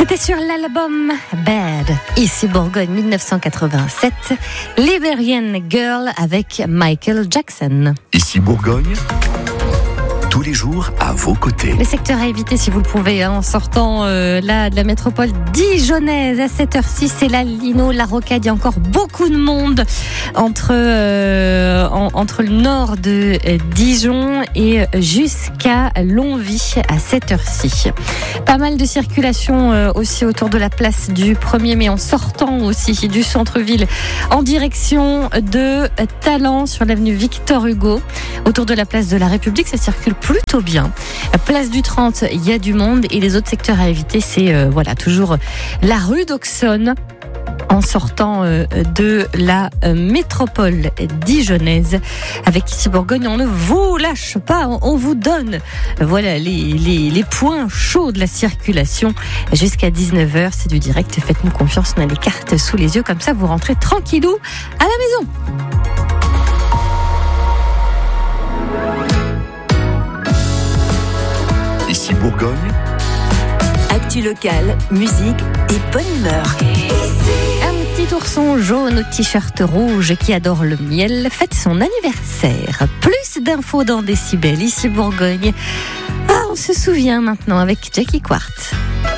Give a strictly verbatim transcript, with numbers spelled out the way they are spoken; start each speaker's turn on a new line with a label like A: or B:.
A: C'était sur l'album Bad, ici Bourgogne dix-neuf cent quatre-vingt-sept, Liberian Girl avec Michael Jackson.
B: Ici Bourgogne, tous les jours à vos côtés.
A: Les secteurs à éviter si vous le pouvez, hein, en sortant euh, là de la métropole dijonnaise à cette heure-ci, c'est la Lino, la Rocade. Il y a encore beaucoup de monde entre, euh, en, entre le nord de euh, Dijon et jusqu'à Longwy à cette heure-ci. Pas mal de circulation euh, aussi autour de la place du premier mai en sortant aussi du centre-ville en direction de Talent sur l'avenue Victor Hugo. Autour de la place de la République, ça circule plutôt bien. Place du trente, il y a du monde et les autres secteurs à éviter, c'est euh, voilà toujours la rue d'Auxonne en sortant euh, de la euh, métropole dijonnaise. Avec ici Bourgogne, on ne vous lâche pas, on, on vous donne voilà les, les, les points chauds de la circulation jusqu'à dix-neuf heures. C'est du direct, faites-nous confiance, on a les cartes sous les yeux, comme ça vous rentrez tranquillou à la maison.
B: Ici Bourgogne,
C: actu locale, musique et bonne humeur.
A: Un petit ourson jaune au t-shirt rouge qui adore le miel fête son anniversaire. Plus d'infos dans Décibel, ici Bourgogne. Ah, on se souvient maintenant avec Jackie Quartz.